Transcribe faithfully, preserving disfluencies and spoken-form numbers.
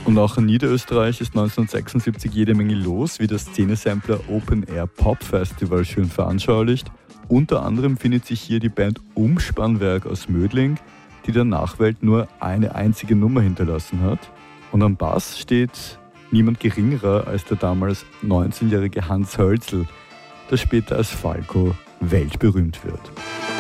Und auch in Niederösterreich ist neunzehnhundertsechsundsiebzig jede Menge los, wie das Szene-Sampler Open Air Pop Festival schön veranschaulicht. Unter anderem findet sich hier die Band Umspannwerk aus Mödling, die der Nachwelt nur eine einzige Nummer hinterlassen hat. Und am Bass steht niemand geringerer als der damals neunzehnjährige Hans Hölzl, der später als Falco weltberühmt wird.